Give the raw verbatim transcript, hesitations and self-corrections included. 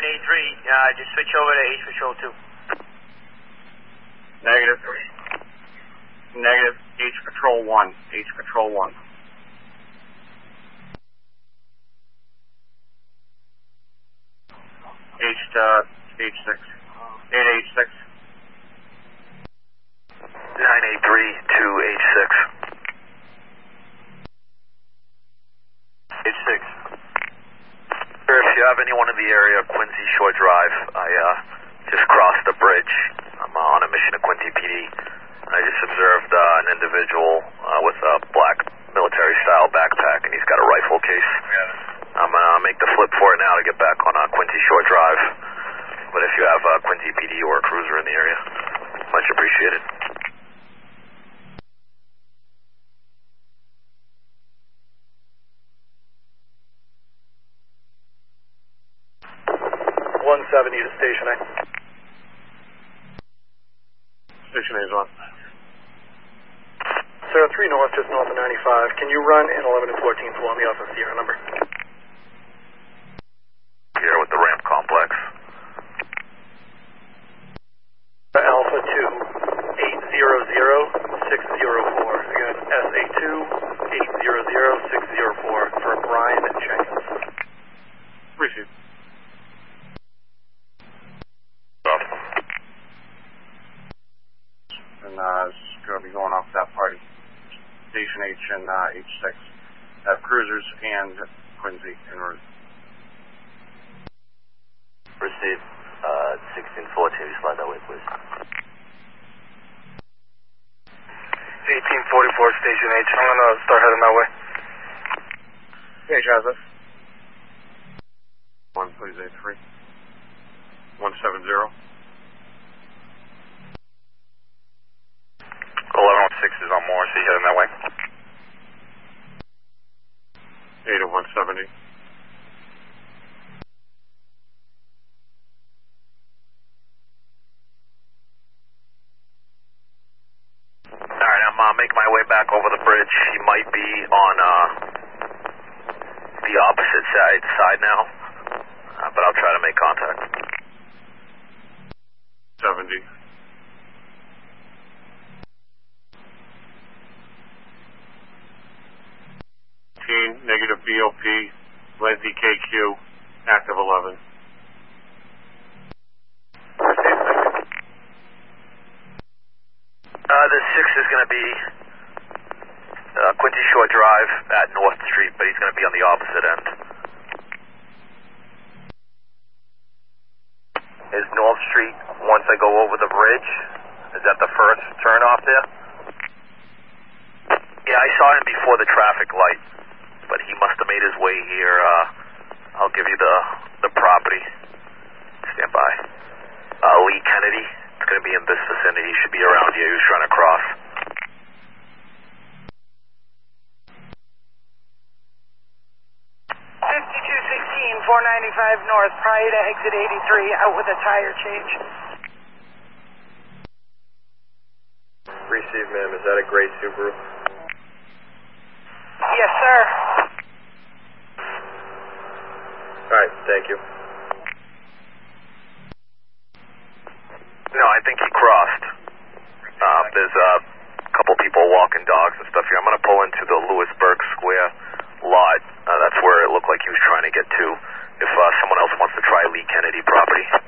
eight three, uh, just switch over to H Patrol two. Negative. Negative. H Patrol one. H Patrol one. H uh, H six. eight H six. nine eight three to H six. H six. Sir, if you have anyone in the area, Quincy Shore Drive, I uh, just crossed the bridge. I'm uh, on a mission to Quincy P D. I just observed uh, an individual uh, with a black military-style backpack, and he's got a rifle case. I'm going to make the flip for it now to get back on uh, Quincy Shore Drive. But if you have uh, Quincy P D or a cruiser in the area, much appreciated. one seventy to Station A. Station A is on. Sarah, three North, just north of ninety-five. Can you run in eleven and fourteen for me off of Sierra number? Here with the ramp complex. Alpha two, eight zero zero, six zero four. Again, S A two, eight zero zero, six zero four for Brian Jenkins. Appreciate it. And uh, it's going to be going off that party. Station H and uh, H six. Have cruisers and Quincy en route. Receive. Uh, sixteen fourteen, slide that way, please. eighteen forty-four, Station H. I'm going to start heading that way. Hey, Joseph. One, please, eight three. One seven zero. eleven oh six is on Morrissey, heading that way. eight oh one seventy. I'm uh, making my way back over the bridge. He might be on uh, the opposite side side now, uh, but I'll try to make contact. seventy. Negative B O P, Lindsay K Q, active eleven. Uh, the six is going to be uh, Quincy Shore Drive at North Street, but he's going to be on the opposite end. Is North Street, once I go over the bridge, is that the first turn off there? Yeah, I saw him before the traffic light, but he must have made his way here. Uh, I'll give you the, the property. Stand by. Uh, Lee Kennedy. It's going to be in this vicinity. He should be around here. He was trying to cross. fifty-two sixteen, four ninety-five North, prior to exit eighty-three, out with a tire change. Receive, ma'am. Is that a gray Subaru? Yes, sir. All right, thank you. No, I think he crossed. Uh, there's a couple people walking dogs and stuff here. I'm going to pull into the Lewisburg Square lot. Uh, that's where it looked like he was trying to get to. If uh, someone else wants to try Lee Kennedy property.